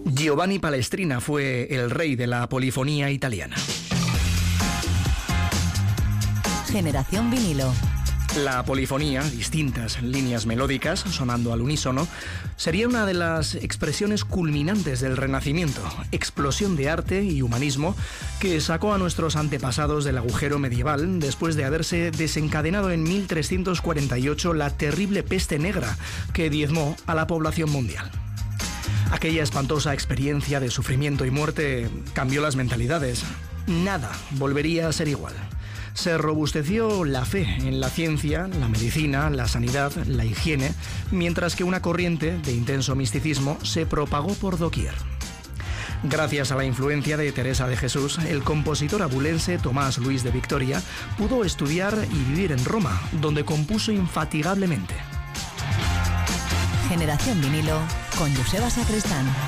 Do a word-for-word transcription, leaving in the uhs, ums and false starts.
Giovanni Palestrina fue el rey de la polifonía italiana. Generación vinilo. La polifonía, distintas líneas melódicas sonando al unísono, sería una de las expresiones culminantes del Renacimiento, explosión de arte y humanismo que sacó a nuestros antepasados del agujero medieval después de haberse desencadenado en mil trescientos cuarenta y ocho la terrible peste negra que diezmó a la población mundial. Aquella espantosa experiencia de sufrimiento y muerte cambió las mentalidades. Nada volvería a ser igual. Se robusteció la fe en la ciencia, la medicina, la sanidad, la higiene, mientras que una corriente de intenso misticismo se propagó por doquier. Gracias a la influencia de Teresa de Jesús, el compositor abulense Tomás Luis de Victoria pudo estudiar y vivir en Roma, donde compuso infatigablemente. Generación vinilo con Joseba Sacristán.